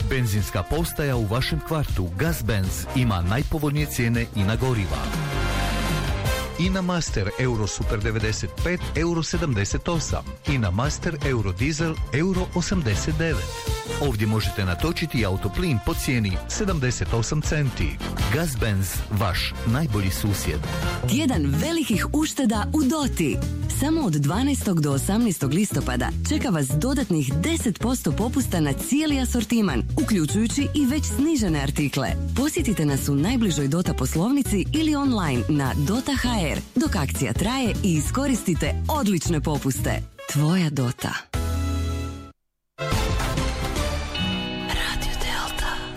Benzinska postaja u vašem kvartu Gazbenz ima najpovoljnije cijene i na goriva. INA Master Euro Super 95 Euro 78, INA Master Euro Diesel Euro 89. Ovdje možete natočiti autoplin po cijeni 78 centi. Gazbenz, vaš najbolji susjed. Tjedan velikih ušteda u Doti. Samo od 12. do 18. listopada čeka vas dodatnih 10% popusta na cijeli asortiman, uključujući i već snižene artikle. Posjetite nas u najbližoj Dota poslovnici ili online na dota.hr dok akcija traje i iskoristite odlične popuste. Tvoja Dota.